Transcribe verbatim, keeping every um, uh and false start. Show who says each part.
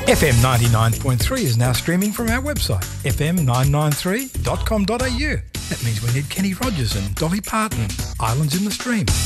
Speaker 1: F M ninety-nine point three is now streaming from our website, f m nine nine three dot com dot a u. That means we need Kenny Rogers and Dolly Parton, Islands in the Stream.